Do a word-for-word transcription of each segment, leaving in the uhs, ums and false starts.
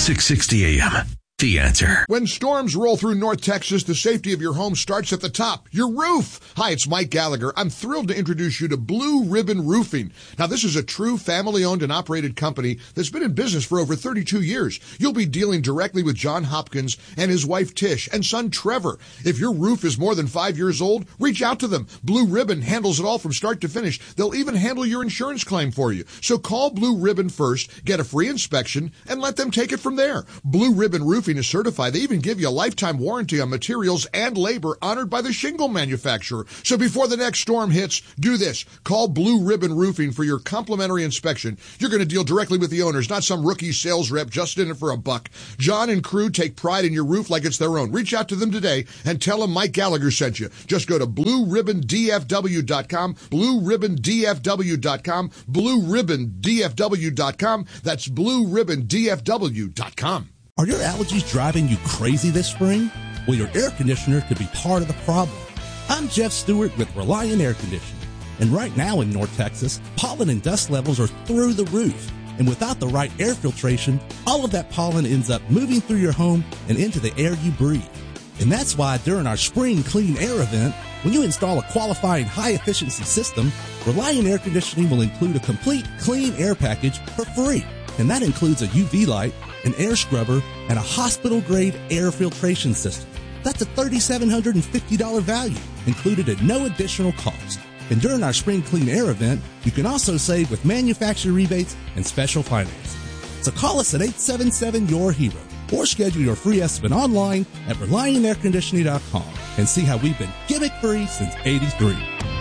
six sixty A M. The Answer. When storms roll through North Texas, the safety of your home starts at the top, your roof. Hi, it's Mike Gallagher. I'm thrilled to introduce you to Blue Ribbon Roofing. Now, this is a true family-owned and operated company that's been in business for over thirty-two years. You'll be dealing directly with John Hopkins and his wife Tish and son Trevor. If your roof is more than five years old, reach out to them. Blue Ribbon handles it all from start to finish. They'll even handle your insurance claim for you. So call Blue Ribbon first, get a free inspection, and let them take it from there. Blue Ribbon Roofing is certified. They even give you a lifetime warranty on materials and labor honored by the shingle manufacturer. So before the next storm hits, do this. Call Blue Ribbon Roofing for your complimentary inspection. You're going to deal directly with the owners, not some rookie sales rep just in it for a buck. John and crew take pride in your roof like it's their own. Reach out to them today and tell them Mike Gallagher sent you. Just go to blue ribbon d f w dot com, blue ribbon d f w dot com, blue ribbon d f w dot com. That's blue ribbon d f w dot com. Are your allergies driving you crazy this spring? Well, your air conditioner could be part of the problem. I'm Jeff Stewart with Reliant Air Conditioning. And right now in North Texas, pollen and dust levels are through the roof. And without the right air filtration, all of that pollen ends up moving through your home and into the air you breathe. And that's why during our Spring Clean Air event, when you install a qualifying high-efficiency system, Reliant Air Conditioning will include a complete clean air package for free. And that includes a U V light, an air scrubber, and a hospital-grade air filtration system. That's a three thousand seven hundred fifty dollars value, included at no additional cost. And during our Spring Clean Air event, you can also save with manufacturer rebates and special financing. So call us at eight seven seven, Y O U R HERO or schedule your free estimate online at reliant air conditioning dot com and see how we've been gimmick-free since eighty-three.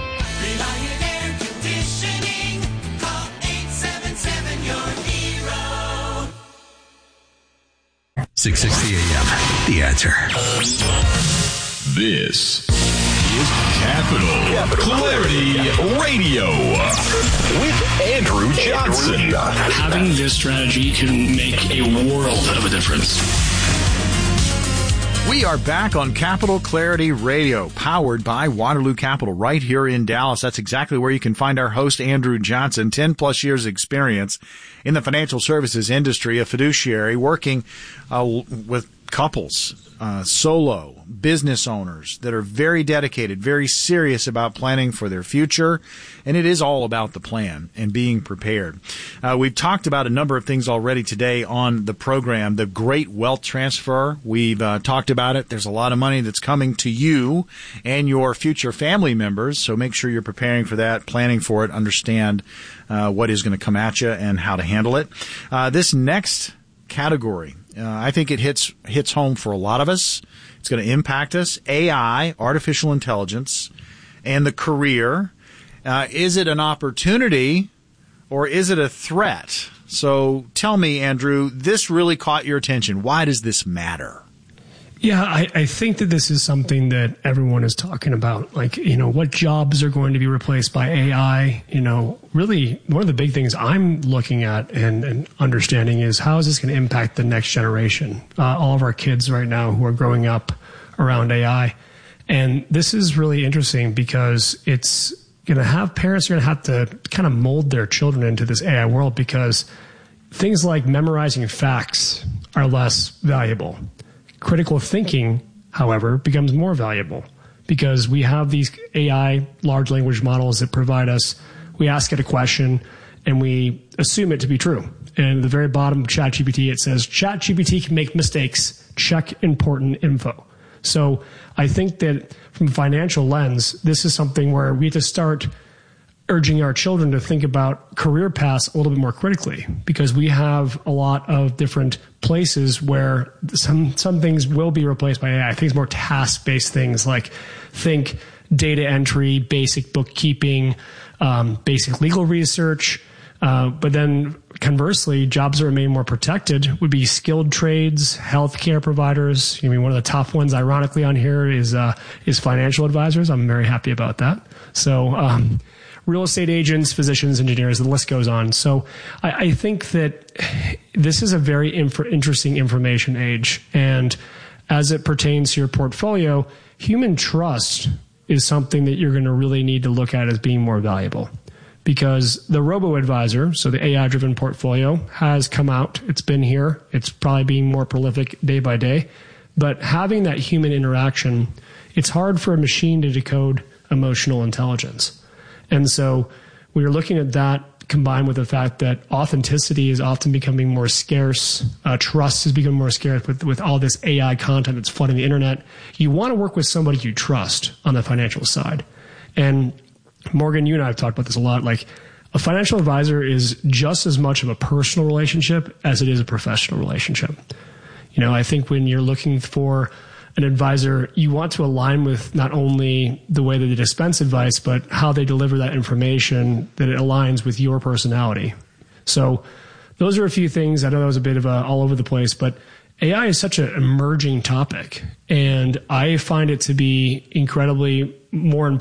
six sixty A M. The Answer. This is Capital, Capital Clarity Radio with Andrew Johnson. Having this strategy can make a world of a difference. We are back on Capital Clarity Radio, powered by Waterloo Capital, right here in Dallas. That's exactly where you can find our host, Andrew Johnson, ten plus years experience in the financial services industry, a fiduciary working uh, with couples, uh, solo business owners that are very dedicated, very serious about planning for their future. And it is all about the plan and being prepared. Uh, we've talked about a number of things already today on the program. The great wealth transfer, we've uh, talked about it. There's a lot of money that's coming to you and your future family members. So make sure you're preparing for that, planning for it, understand uh, what is going to come at you and how to handle it. Uh, this next category, Uh, I think it hits hits home for a lot of us. It's going to impact us. A I, artificial intelligence, and the career. Uh, is it an opportunity or is it a threat? So tell me, Andrew, this really caught your attention. Why does this matter? Yeah, I, I think that this is something that everyone is talking about. Like, you know, what jobs are going to be replaced by A I? You know, really, one of the big things I'm looking at and, and understanding is how is this going to impact the next generation? Uh, all of our kids right now who are growing up around A I. And this is really interesting because it's going to have parents are going to have to kind of mold their children into this A I world because things like memorizing facts are less valuable. Critical thinking, however, becomes more valuable because we have these A I large language models that provide us, we ask it a question and we assume it to be true. And at the very bottom of ChatGPT, it says, ChatGPT can make mistakes, check important info. So I think that from a financial lens, this is something where we have to start urging our children to think about career paths a little bit more critically because we have a lot of different places where some some things will be replaced by A I. I think it's more task-based things like think data entry, basic bookkeeping, um, basic legal research. Uh, but then conversely, jobs that remain more protected would be skilled trades, healthcare providers. I mean, one of the top ones, ironically, on here is uh, is financial advisors. I'm very happy about that. So um, real estate agents, physicians, engineers, the list goes on. So I, I think that this is a very inf- interesting information age. And as it pertains to your portfolio, human trust is something that you're going to really need to look at as being more valuable. because the robo-advisor, so the A I-driven portfolio, has come out. It's been here. It's probably being more prolific day by day. But having that human interaction, it's hard for a machine to decode emotional intelligence. And so we are looking at that combined with the fact that authenticity is often becoming more scarce. Uh, trust is becoming more scarce with, with all this A I content that's flooding the internet. You want to work with somebody you trust on the financial side. And Morgan, you and I have talked about this a lot. Like, a financial advisor is just as much of a personal relationship as it is a professional relationship. You know, I think when you're looking for an advisor, you want to align with not only the way that they dispense advice, but how they deliver that information, that it aligns with your personality. So those are a few things. I know that was a bit of a all over the place, but A I is such an emerging topic, and I find it to be incredibly more important